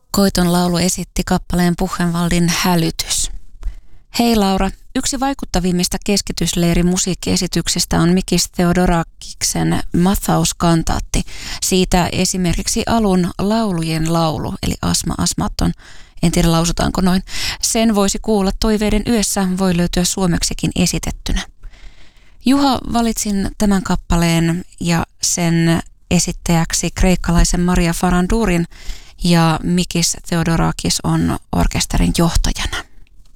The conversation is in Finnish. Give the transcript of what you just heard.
Koiton laulu esitti kappaleen Buchenwaldin Hälytys. Hei Laura, yksi vaikuttavimmista keskitysleirin musiikkiesityksistä on Mikis Theodorakiksen Mathaus-kantaatti. Siitä esimerkiksi alun laulujen laulu, eli Asma Asmaton. En tiedä lausutaanko noin. Sen voisi kuulla Toiveiden yössä, voi löytyä suomeksikin esitettynä. Juha, valitsin tämän kappaleen ja sen esittäjäksi kreikkalaisen Maria Farandurin, ja Mikis Theodorakis on orkesterin johtajana.